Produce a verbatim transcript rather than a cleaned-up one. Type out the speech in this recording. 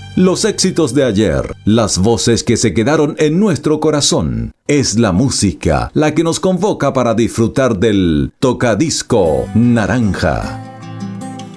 Los éxitos de ayer, las voces que se quedaron en nuestro corazón. Es la música la que nos convoca para disfrutar del Tocadisco Naranja.